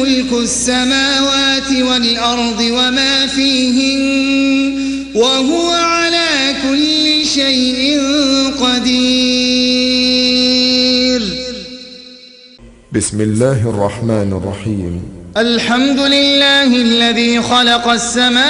ملك السماوات والأرض وما فيهن وهو على كل شيء قدير. بسم الله الرحمن الرحيم. الحمد لله الذي خلق السماوات